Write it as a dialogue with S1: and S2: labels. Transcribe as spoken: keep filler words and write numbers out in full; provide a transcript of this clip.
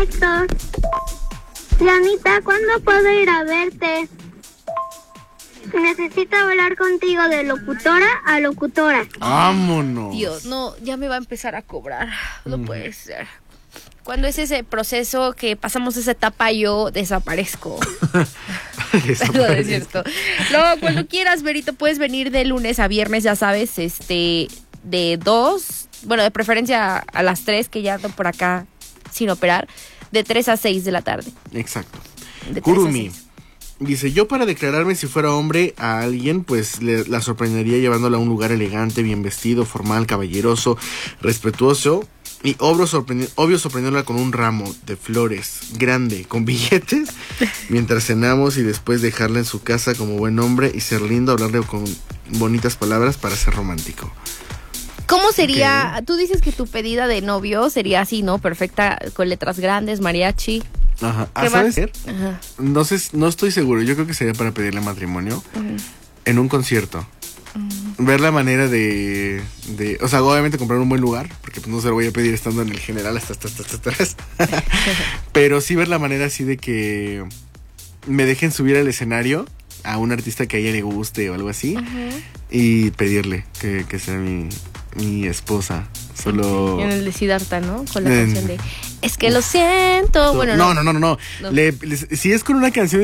S1: Héctor. Dianita, ¿cuándo puedo ir a verte? Necesito hablar contigo de locutora a locutora.
S2: ¡Vámonos!
S3: Dios, no, ya me va a empezar a cobrar. No mm. puede ser. Cuando es ese proceso que pasamos esa etapa, yo desaparezco. No, es cierto. Luego, cuando quieras, Berito, puedes venir de lunes a viernes, ya sabes, este, de dos, bueno, de preferencia a las tres, que ya ando por acá sin operar, de tres a seis de la tarde.
S2: Exacto. Kurumi dice, yo para declararme si fuera hombre a alguien, pues le, la sorprendería llevándola a un lugar elegante, bien vestido, formal, caballeroso, respetuoso. Y obvio, sorprendi- obvio sorprendiéndola con un ramo de flores grande, con billetes, mientras cenamos, y después dejarla en su casa como buen hombre y ser lindo, hablarle con bonitas palabras para ser romántico.
S3: ¿Cómo sería? Okay. Tú dices que tu pedida de novio sería así, ¿no? Perfecta, con letras grandes, mariachi.
S2: Ajá. Ah, ¿sabes? Ajá. No sé, no estoy seguro. Yo creo que sería para pedirle matrimonio uh-huh. en un concierto. Uh-huh. Ver la manera de, de... O sea, obviamente comprar un buen lugar, porque pues no se lo voy a pedir estando en el general hasta hasta hasta hasta atrás. Pero sí ver la manera así de que me dejen subir al escenario a un artista que a ella le guste o algo así. Uh-huh. Y pedirle que, que sea mi, mi esposa. Solo...
S3: En el de Siddhartha, ¿no? Con la en... canción de... Es que lo siento. Bueno,
S2: no, no, no, no. no. no. Le, le, si es con una canción